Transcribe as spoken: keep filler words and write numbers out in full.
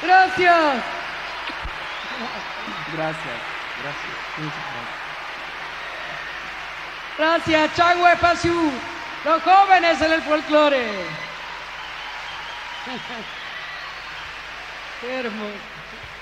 Gracias. Gracias, gracias, muchas gracias. Gracias, Chagüe Pasiu, los jóvenes en el folclore. Qué hermoso.